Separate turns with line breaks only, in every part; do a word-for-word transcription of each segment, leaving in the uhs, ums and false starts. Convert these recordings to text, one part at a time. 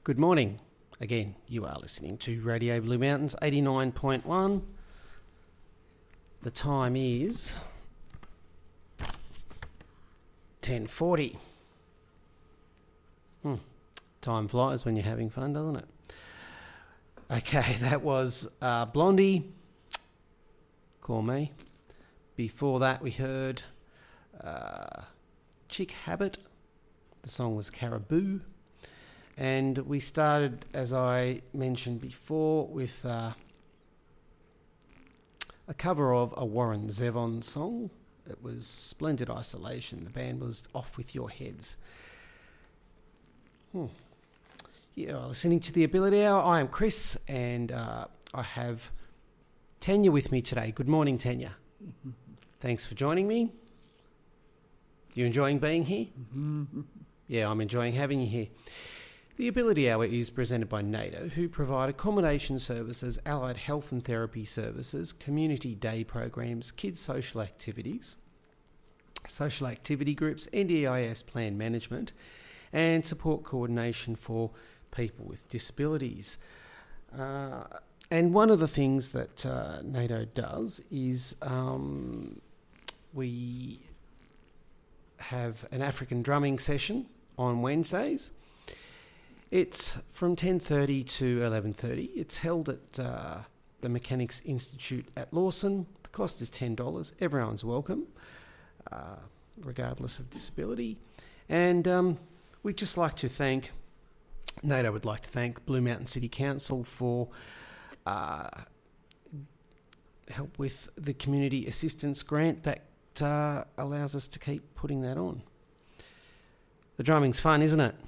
Good morning. Again, you are listening to Radio Blue Mountains eighty-nine point one. The time is ten forty. Hmm. Time flies when you're having fun, doesn't it? Okay, that was uh, Blondie, Call Me. Before that, we heard uh, Chick Habit. The song was Caribou. And we started, as I mentioned before, with uh, a cover of a Warren Zevon song. It was Splendid Isolation. The band was Off With Your Heads. Hmm. You are listening to The Ability Hour. I am Chris, and uh, I have Tanya with me today. Good morning, Tanya. Mm-hmm. Thanks for joining me. You enjoying being here? Mm-hmm. Yeah, I'm enjoying having you here. The Ability Hour is presented by NATO, who provide accommodation services, allied health and therapy services, community day programs, kids' social activities, social activity groups, N D I S plan management, and support coordination for people with disabilities. Uh, and one of the things that uh, NATO does is um, we have an African drumming session on Wednesdays. It's from ten thirty to eleven thirty. It's held at uh, the Mechanics Institute at Lawson. The cost is ten dollars. Everyone's welcome, uh, regardless of disability. And um, we'd just like to thank, NATO would like to thank Blue Mountain City Council for uh, help with the community assistance grant that uh, allows us to keep putting that on. The drumming's fun, isn't it?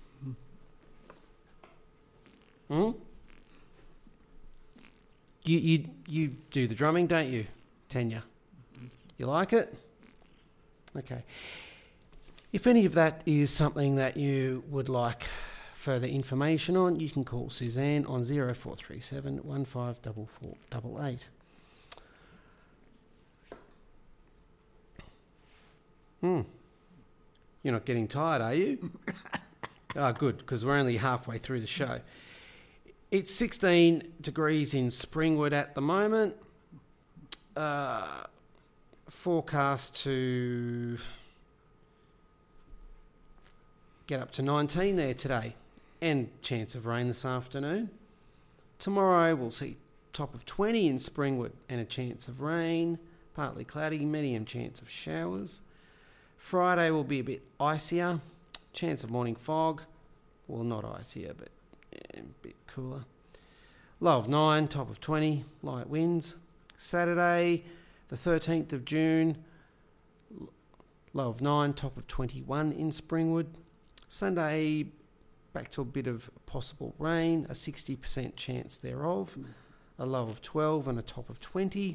Hmm? You you you do the drumming, don't you, Tanya? You like it? Okay. If any of that is something that you would like further information on, you can call Suzanne on zero four three seven, one five four four eight eight. Hmm. You're not getting tired, are you? Oh, good, because we're only halfway through the show. It's sixteen degrees in Springwood at the moment. Uh, forecast to get up to nineteen there today, and chance of rain this afternoon. Tomorrow we'll see top of twenty in Springwood and a chance of rain, partly cloudy, medium chance of showers. Friday will be a bit icier, chance of morning fog. Well, not icier, but yeah, a bit cooler. Low of nine, top of twenty, light winds. Saturday, the thirteenth of June, low of nine, top of twenty-one in Springwood. Sunday, back to a bit of possible rain, a sixty percent chance thereof. A low of twelve and a top of twenty.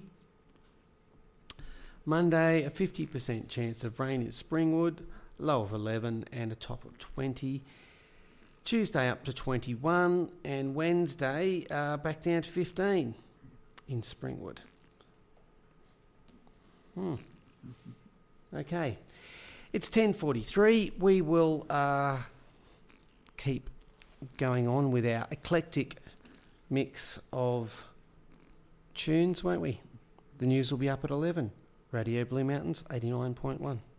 Monday, a fifty percent chance of rain in Springwood, low of eleven and a top of twenty. Tuesday up to twenty-one, and Wednesday uh, back down to fifteen in Springwood. Hmm. Okay. It's ten forty-three. We will uh, keep going on with our eclectic mix of tunes, won't we? The news will be up at eleven. Radio Blue Mountains eighty-nine point one.